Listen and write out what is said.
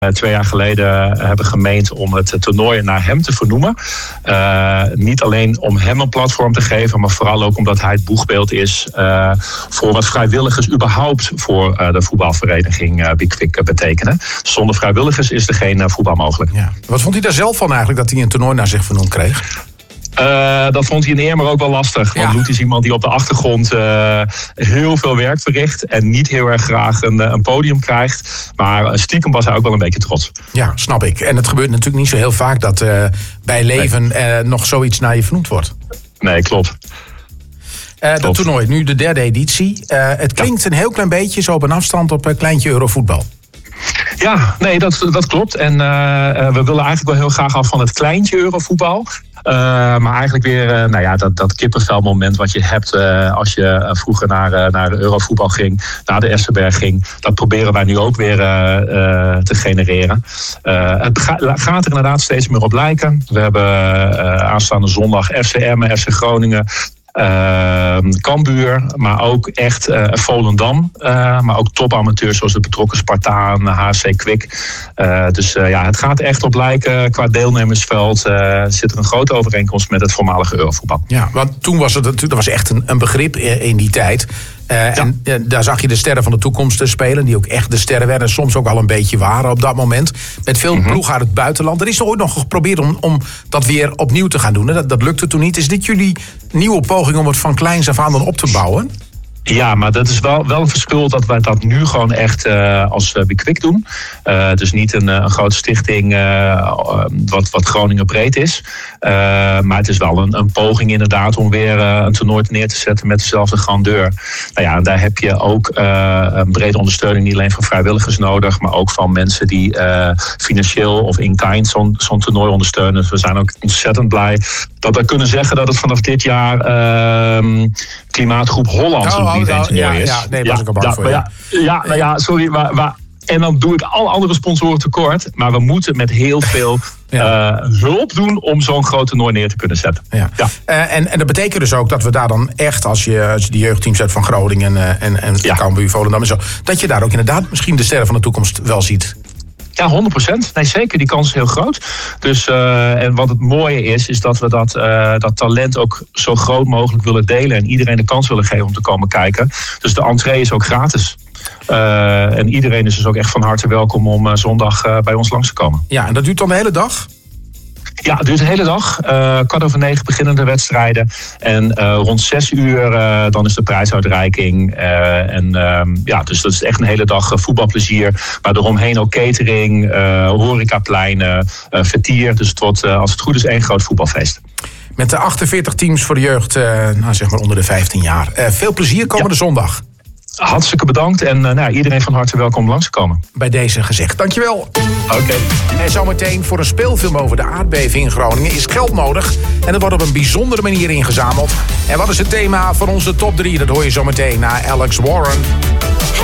2 jaar geleden hebben gemeend om het toernooi naar hem te vernoemen. Niet alleen om hem een platform te geven, maar vooral ook omdat hij het boegbeeld is voor wat vrijwilligers überhaupt voor de voetbalvereniging Pickwick betekenen. Zonder vrijwilligers is er geen voetbal mogelijk. Ja. Wat vond hij daar zelf van eigenlijk, dat hij een toernooi naar zich vernoemd kreeg? Dat vond hij in Eer maar ook wel lastig. Want Loet is iemand die op de achtergrond heel veel werk verricht en niet heel erg graag een podium krijgt. Maar stiekem was hij ook wel een beetje trots. Ja, snap ik. En het gebeurt natuurlijk niet zo heel vaak dat bij leven nog zoiets naar je vernoemd wordt. Nee, klopt. Dat toernooi, nu de 3e editie. Het klinkt een heel klein beetje zo op een afstand op kleintje Eurovoetbal. Ja, nee, dat klopt. En we willen eigenlijk wel heel graag af van het kleintje Eurovoetbal. Maar eigenlijk weer dat kippenvelmoment wat je hebt als je vroeger naar de Eurovoetbal ging, naar de Essenberg ging. Dat proberen wij nu ook weer te genereren. Het gaat er inderdaad steeds meer op lijken. We hebben aanstaande zondag FC Emmen, FC Groningen, Cambuur, maar ook echt Volendam. Maar ook topamateurs zoals de betrokken Spartaan, HC Kwik. Dus het gaat echt op lijken. Qua deelnemersveld zit er een grote overeenkomst met het voormalige Eurovoetbal. Ja, want toen was het natuurlijk, dat was echt een begrip in die tijd. En daar zag je de sterren van de toekomst spelen, die ook echt de sterren werden en soms ook al een beetje waren op dat moment. Met veel ploegen uit het buitenland. Er is ooit nog geprobeerd om dat weer opnieuw te gaan doen. Dat lukte toen niet. Is dit jullie nieuwe poging om het van kleins af aan dan op te bouwen? Ja, maar dat is wel een verschil dat wij dat nu gewoon echt als Pickwick doen. Dus niet een grote stichting wat Groningen breed is. Maar het is wel een poging inderdaad om weer een toernooi neer te zetten met dezelfde grandeur. Nou ja, en daar heb je ook een brede ondersteuning niet alleen van vrijwilligers nodig, maar ook van mensen die financieel of in kind zo'n toernooi ondersteunen. Dus we zijn ook ontzettend blij dat we kunnen zeggen dat het vanaf dit jaar Klimaatgroep Holland is. Ja, nee, daar was ik al bang voor. Sorry, maar en dan doe ik alle andere sponsoren tekort. Maar we moeten met heel veel hulp doen om zo'n groot toernooi neer te kunnen zetten. Ja. En dat betekent dus ook dat we daar dan echt, als je de jeugdteams hebt van Groningen en Cambuur, Volendam en zo, dat je daar ook inderdaad misschien de sterren van de toekomst wel ziet. Ja, 100%. Nee, zeker. Die kans is heel groot. Dus, en wat het mooie is dat we dat talent ook zo groot mogelijk willen delen en iedereen de kans willen geven om te komen kijken. Dus de entree is ook gratis. En iedereen is dus ook echt van harte welkom om zondag bij ons langs te komen. Ja, en dat duurt dan de hele dag? Ja, het duurt de hele dag. 9:15 beginnen de wedstrijden. En rond 6:00 dan is de prijsuitreiking. Dus dat is echt een hele dag voetbalplezier. Maar eromheen ook catering, horecapleinen, vertier. Dus het wordt, als het goed is, één groot voetbalfeest. Met de 48 teams voor de jeugd, zeg maar onder de 15 jaar. Veel plezier komende zondag. Hartstikke bedankt en iedereen van harte welkom langs te komen. Bij deze gezegd. Dankjewel. Oké. En zometeen voor een speelfilm over de aardbeving in Groningen is geld nodig. En dat wordt op een bijzondere manier ingezameld. En wat is het thema van onze top 3? Dat hoor je zometeen na Alex Warren.